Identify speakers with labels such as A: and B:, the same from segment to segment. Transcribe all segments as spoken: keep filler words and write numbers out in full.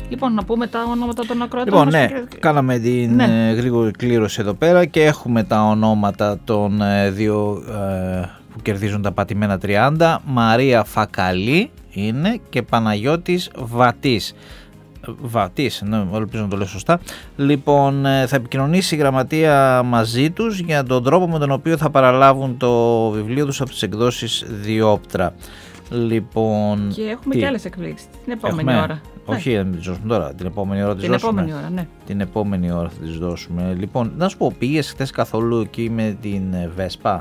A: Λοιπόν, να πούμε τα ονόματα των ακροατών.
B: Λοιπόν, ναι,
A: και...
B: κάναμε την ναι. γρήγορη κλήρωση εδώ πέρα και έχουμε τα ονόματα των ε, δύο ε, που κερδίζουν τα πατημένα τριάντα. Μαρία Φακαλή είναι και Παναγιώτης Βατής. Βατής, ναι, ελπίζω να το λέω σωστά. Λοιπόν, θα επικοινωνήσει η γραμματεία μαζί τους για τον τρόπο με τον οποίο θα παραλάβουν το βιβλίο τους από τις εκδόσεις Διόπτρα. Λοιπόν,
A: και έχουμε τι? Και άλλες εκπλήξεις την επόμενη
B: έχουμε...
A: ώρα.
B: Όχι, να τις δώσουμε τώρα. Την επόμενη ώρα
A: την
B: τις δώσουμε.
A: Επόμενη ώρα, ναι.
B: Την επόμενη ώρα θα τις δώσουμε. Λοιπόν, να σου πω, πήγες χθες καθόλου εκεί με την Βέσπα?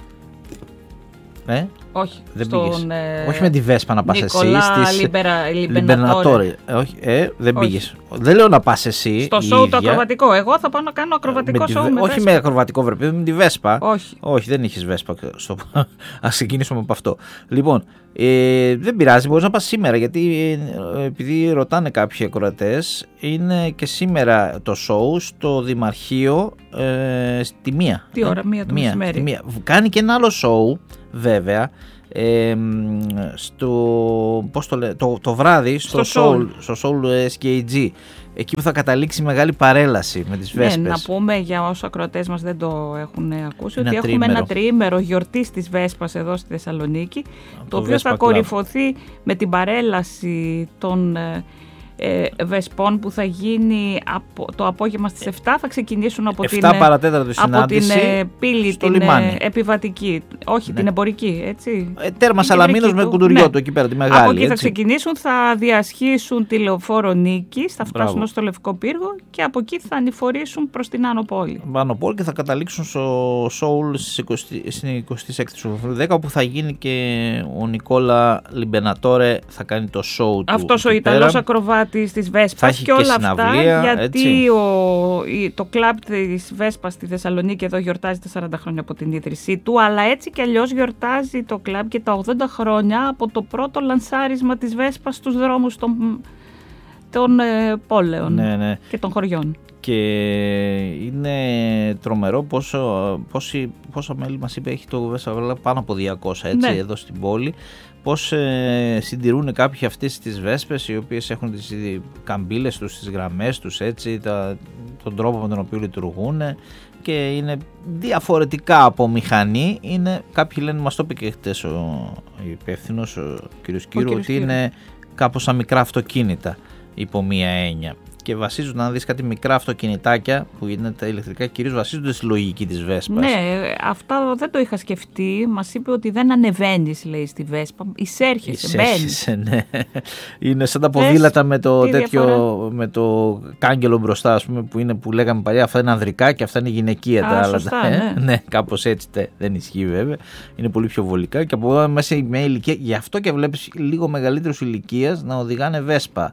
B: Ε?
A: Όχι.
B: Δεν
A: στον, ε...
B: Όχι με τη Βέσπα να πας εσύ.
A: Στις Λιμπερα... Λιμπενατόρε.
B: Όχι, ε, δεν πήγες. Δεν λέω να πας εσύ.
A: Στο σοου το ακροβατικό. Εγώ θα πάω να κάνω ακροβατικό σοου με, με
B: Όχι
A: Βέσπα.
B: Με ακροβατικό βρεπίδι, με τη Βέσπα.
A: Όχι.
B: Όχι, δεν είχες Βέσπα. Στο... Ας ξεκινήσουμε από αυτό. Λοιπόν, ε, δεν πειράζει, μπορείς να πας σήμερα. Γιατί ε, επειδή ρωτάνε κάποιοι ακροατές, είναι και σήμερα το σοου στο Δημαρχείο ε, στη μία.
A: Τι ώρα, μία το μεσημέρι.
B: Κάνει και ένα άλλο σοου, βέβαια. Ε, στο, πώς το, λέ, το, το βράδυ στο, στο Soul, στο Soul ες κέι τζι, εκεί που θα καταλήξει μεγάλη παρέλαση με τις Βέσπες.
A: Ναι, να πούμε για όσους ακροατές μας δεν το έχουν ακούσει,
B: είναι
A: ότι
B: τρίμερο.
A: Έχουμε ένα τριήμερο γιορτής της Βέσπας εδώ στη Θεσσαλονίκη, το, το οποίο θα κορυφωθεί με την παρέλαση των ε, Βεσπών που θα γίνει από, το απόγευμα στις επτά. Θα ξεκινήσουν από την, από την ε, πύλη την ε, επιβατική, όχι ναι. την εμπορική, έτσι.
B: Ε, τέρμα Σαλαμίνος με κουντουριό ναι. του εκεί πέρα, τη μεγάλη.
A: Από εκεί
B: έτσι.
A: θα ξεκινήσουν, θα διασχίσουν τη λεωφόρο Νίκης, θα φτάσουν στο Λευκό Πύργο και από εκεί θα ανηφορήσουν προς την Άνω Πόλη.
B: Άνω Πόλη και θα καταλήξουν στο Soul στην εικοστή έκτη του δέκα, όπου θα γίνει και ο Νικόλα Λιμπενατόρε, θα κάνει το show του.
A: Αυτός ο Ιταλός ακροβάτης της Βέσπας και, και όλα
B: συναυλία,
A: αυτά, γιατί ο, το κλαμπ της Βέσπας στη Θεσσαλονίκη εδώ γιορτάζει τα σαράντα χρόνια από την ίδρυσή του, αλλά έτσι κι αλλιώς γιορτάζει το κλαμπ και τα ογδόντα χρόνια από το πρώτο λανσάρισμα της Βέσπας στους δρόμους των, των ε, πόλεων
B: ναι, ναι.
A: και των χωριών.
B: Και είναι τρομερό πόσο, πόσοι, πόσα μέλη μας είπε έχει το Βέσπα, πάνω από διακόσια έτσι, ναι. εδώ στην πόλη. Πώς ε, συντηρούν κάποιοι αυτές τις Βέσπες, οι οποίες έχουν τις καμπύλες τους, τις γραμμές τους, έτσι, τα, τον τρόπο με τον οποίο λειτουργούν και είναι διαφορετικά από μηχανή. Είναι, κάποιοι λένε, μας το είπε και χτες ο υπεύθυνος, ο κ. Κύρου, ότι Κύρου. είναι κάπως σαν μικρά αυτοκίνητα υπό μία έννοια. Και βασίζονται, να δεις κάτι μικρά αυτοκινητάκια που είναι τα ηλεκτρικά, κυρίως βασίζονται στη λογική της Βέσπας.
A: Ναι, αυτά δεν το είχα σκεφτεί. Μας είπε ότι δεν ανεβαίνεις, λέει, στη Βέσπα. Εισέρχεσαι, μπαίνεις.
B: Ναι. Είναι σαν τα ποδήλατα με το, τέτοιο, με το κάγκελο μπροστά, ας πούμε, που, είναι, που λέγαμε παλιά. Αυτά είναι ανδρικά και αυτά είναι γυναικεία.
A: Α,
B: τα άλλα.
A: Σωστά, ναι.
B: ναι, κάπως έτσι δεν ισχύει βέβαια. Είναι πολύ πιο βολικά και από εδώ μέσα με ηλικία. Γι' αυτό και βλέπεις λίγο μεγαλύτερους ηλικίας να οδηγάνε Βέσπα.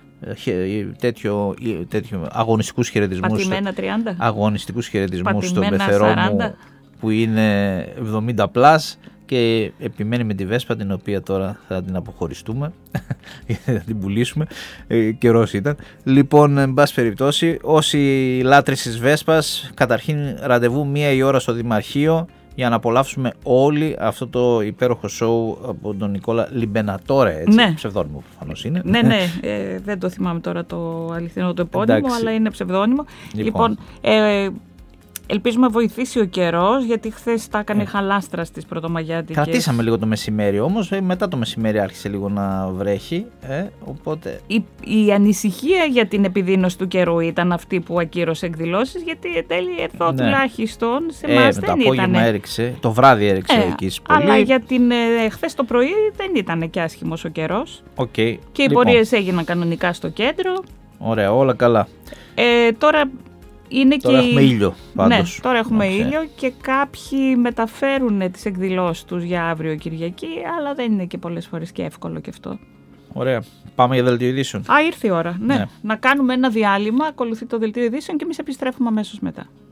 B: Τέτοιο, τέτοιο αγωνιστικούς χαιρετισμούς.
A: Πατημένα τριάντα.
B: Αγωνιστικούς χαιρετισμούς στον πεθερό μου που είναι εβδομήντα πλας και επιμένει με τη Βέσπα, την οποία τώρα θα την αποχωριστούμε θα την πουλήσουμε, ε, καιρός ήταν. Λοιπόν, εν πάση περιπτώσει, όσοι λάτρεις της Βέσπας, καταρχήν ραντεβού μία η ώρα στο Δημαρχείο για να απολαύσουμε όλοι αυτό το υπέροχο σοου από τον Νικόλα Λιμπενατόρε, έτσι, ναι. ψευδόνυμο προφανώς είναι.
A: Ναι, ναι, ε, δεν το θυμάμαι τώρα το αληθινό το επώνυμο, εντάξει. αλλά είναι ψευδόνυμο. Λοιπόν, λοιπόν ε, ελπίζουμε να βοηθήσει ο καιρός, γιατί χθες τα έκανε ε. χαλάστρα στις πρωτομαγιάτικες.
B: Κρατήσαμε λίγο το μεσημέρι όμως, ε, μετά το μεσημέρι άρχισε λίγο να βρέχει, ε, οπότε...
A: Η, η ανησυχία για την επιδείνωση του καιρού ήταν αυτή που ακύρωσε εκδηλώσεις, γιατί εν τέλει εδώ ναι. τουλάχιστον σε εμάς
B: ε,
A: δεν
B: το
A: ήταν.
B: Έριξε, το βράδυ έριξε ε, εκεί πολύ.
A: Αλλά για την ε, χθες το πρωί δεν ήταν και άσχημος ο καιρός.
B: Okay.
A: Και οι
B: λοιπόν.
A: πορείες έγιναν κανονικά στο κέντρο.
B: Ωραία, όλα καλά.
A: Ε, τώρα... Είναι
B: τώρα
A: και
B: έχουμε ήλιο πάντως.
A: Ναι, τώρα έχουμε
B: okay.
A: ήλιο και κάποιοι μεταφέρουν τις εκδηλώσεις τους για αύριο Κυριακή, αλλά δεν είναι και πολλές φορές και εύκολο και αυτό.
B: Ωραία. Πάμε για δελτίο ειδήσεων.
A: Α, ήρθε η ώρα. Ναι. ναι. Να κάνουμε ένα διάλειμμα, ακολουθεί το δελτίο ειδήσεων και εμείς επιστρέφουμε αμέσως μετά.